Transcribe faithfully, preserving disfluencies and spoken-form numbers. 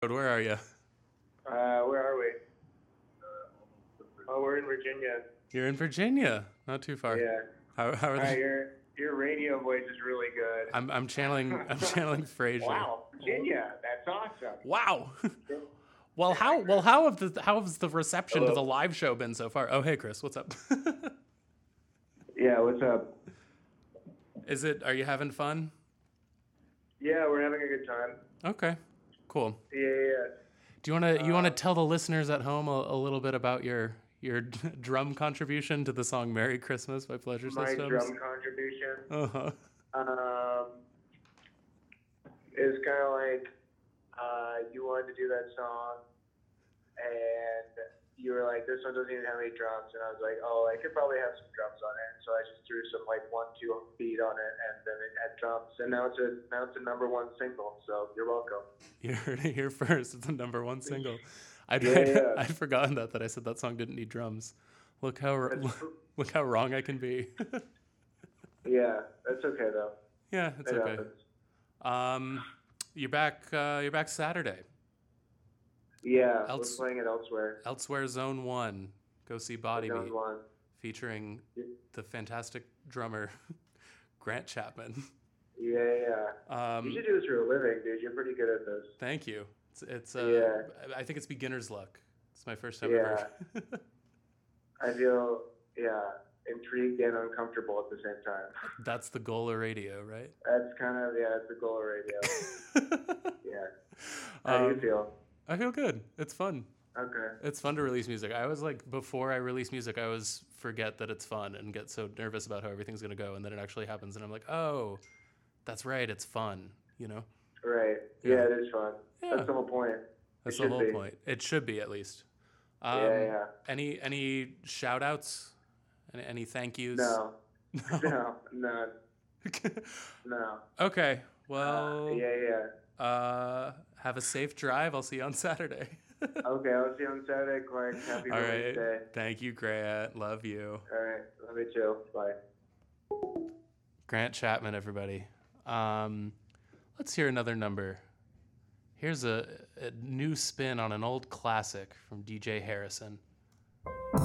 Where are you? Uh, where are we? Oh, we're in Virginia. You're in Virginia, not too far. Yeah. How, how are Hi, the? your your radio voice is really good. I'm I'm channeling I'm channeling Frasier. Wow, Virginia, that's awesome. Wow. Well, how well how have the how has the reception Hello. to the live show been so far? Oh, hey Chris, what's up? Yeah, what's up? Is it? Are you having fun? Yeah, we're having a good time. Okay, cool. Yeah, yeah. yeah. Do you want to you want to Um, tell the listeners at home a, a little bit about your your drum contribution to the song "Merry Christmas" by Pleasure My Systems? drum contribution Uh huh. um, is kind of like uh, you wanted to do that song, and you were like, this one doesn't even have any drums, and I was like, oh, I could probably have some drums on it, so I just threw some like one, two beat on it, and then it had drums, and now it's a now it's a number one single. So you're welcome. You heard it here first. It's the number one single. I'd, Yeah, I'd, yeah. I'd forgotten that that I said that song didn't need drums. Look how r- That's, look how wrong I can be. yeah, that's okay though. Yeah, it's It okay. happens. Um, you're back. Uh, you're back Saturday. Yeah, Else- we're playing it elsewhere. Elsewhere Zone One. Go see Body Zone Meat, one. featuring Yeah, the fantastic drummer Grant Chapman. yeah. yeah. Um, You should do this for a living, dude. You're pretty good at this. Thank you. It's, it's uh, Yeah. I think it's beginner's luck. It's my first time Yeah. ever. I feel, yeah, intrigued and uncomfortable at the same time. That's the goal of radio, right? That's kind of, yeah, it's the goal of radio. Yeah. How do Um, you feel? I feel good. It's fun. Okay. It's fun to release music. I always like, before I release music, I always forget that it's fun and get so nervous about how everything's going to go. And then it actually happens. And I'm like, oh, that's right. It's fun, you know? Right. Yeah. Yeah, it is fun. Yeah. That's the whole point. That's It the should whole be. point. It should be, at least. Um, Yeah, yeah. Any, any shout outs? Any, any thank yous? No. No. No, none. No. Okay. Well, Uh, yeah, yeah. uh, have a safe drive. I'll see you on Saturday. Okay, I'll see you on Saturday, Clark. Happy All Women's right. Day. Thank you, Grant. Love you. All right. Love you too. Bye. Grant Chapman, everybody. Um, let's hear another number. Here's a, a new spin on an old classic from D J Harrison.